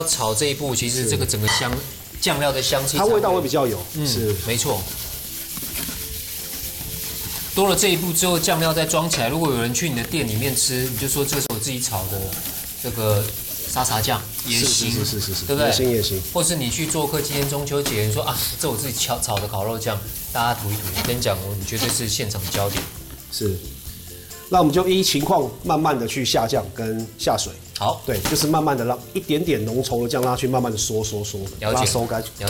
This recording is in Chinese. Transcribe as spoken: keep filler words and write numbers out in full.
炒这一步，其实这个整个香酱料的香气， 它味道会比较有， 嗯， 是没错。多了这一步之后，酱料再装起来。如果有人去你的店里面吃，你就说这是我自己炒的这个沙茶酱也行， 是是是是， 对不对？ 也行也行。 或是你去做客今天中秋节，你说啊，这我自己炒炒的烤肉酱，大家涂一涂。我跟你讲，我们绝对是现场焦点。 是，那我们就依情况慢慢的去下酱跟下水。 好， 对，就是慢慢的让一点点浓稠的酱让它去慢慢的缩缩缩，让它收干。 了解。